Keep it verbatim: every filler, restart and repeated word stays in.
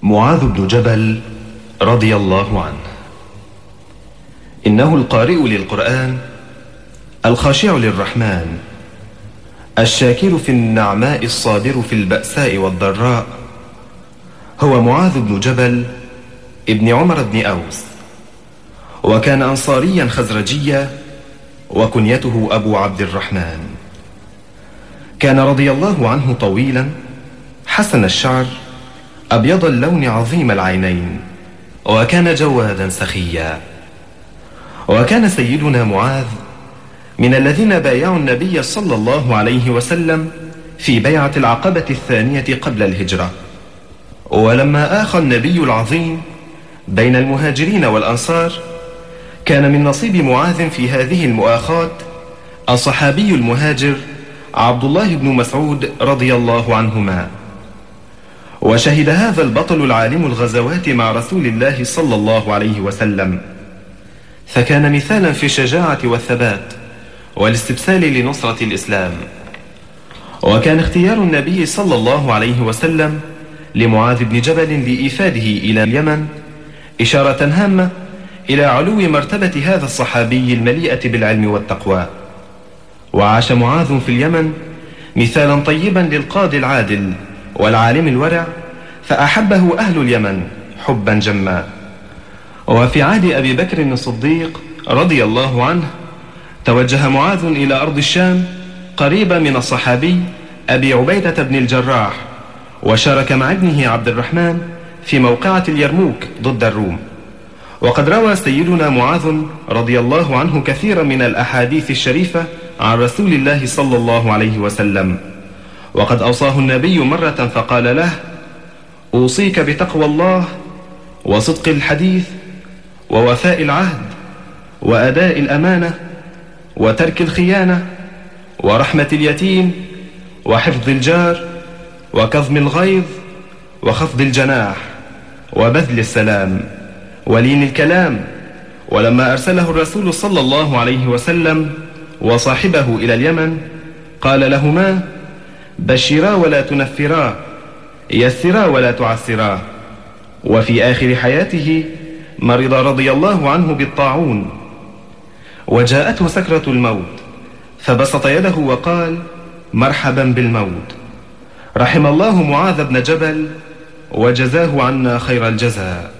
معاذ بن جبل رضي الله عنه، إنه القارئ للقرآن الخاشع للرحمن الشاكر في النعماء الصابر في البأساء والضراء، هو معاذ بن جبل ابن عمر بن أوس، وكان أنصاريا خزرجيا، وكنيته أبو عبد الرحمن. كان رضي الله عنه طويلا حسن الشعر أبيض اللون عظيم العينين، وكان جوادا سخيا. وكان سيدنا معاذ من الذين بايعوا النبي صلى الله عليه وسلم في بيعة العقبة الثانية قبل الهجرة. ولما آخى النبي العظيم بين المهاجرين والأنصار، كان من نصيب معاذ في هذه المؤاخاة الصحابي المهاجر عبد الله بن مسعود رضي الله عنهما. وشهد هذا البطل العالم الغزوات مع رسول الله صلى الله عليه وسلم، فكان مثالا في الشجاعة والثبات والاستبسال لنصرة الإسلام. وكان اختيار النبي صلى الله عليه وسلم لمعاذ بن جبل لإيفاده إلى اليمن إشارة هامة إلى علو مرتبة هذا الصحابي المليئة بالعلم والتقوى. وعاش معاذ في اليمن مثالا طيبا للقاضي العادل والعالم الورع، فأحبه أهل اليمن حبا جما. وفي عهد أبي بكر الصديق رضي الله عنه، توجه معاذ إلى أرض الشام قريبا من الصحابي أبي عبيدة بن الجراح، وشارك مع ابنه عبد الرحمن في موقعة اليرموك ضد الروم. وقد روى سيدنا معاذ رضي الله عنه كثيرا من الأحاديث الشريفة عن رسول الله صلى الله عليه وسلم، وقد أوصاه النبي مرة فقال له: أوصيك بتقوى الله وصدق الحديث ووفاء العهد وأداء الأمانة وترك الخيانة ورحمة اليتيم وحفظ الجار وكظم الغيظ وخفض الجناح وبذل السلام ولين الكلام. ولما أرسله الرسول صلى الله عليه وسلم وصاحبه إلى اليمن، قال لهما: بشرا ولا تنفرا، يسرا ولا تعسرا. وفي آخر حياته مرض رضي الله عنه بالطاعون، وجاءته سكرة الموت، فبسط يده وقال: مرحبا بالموت. رحم الله معاذ بن جبل وجزاه عنا خير الجزاء.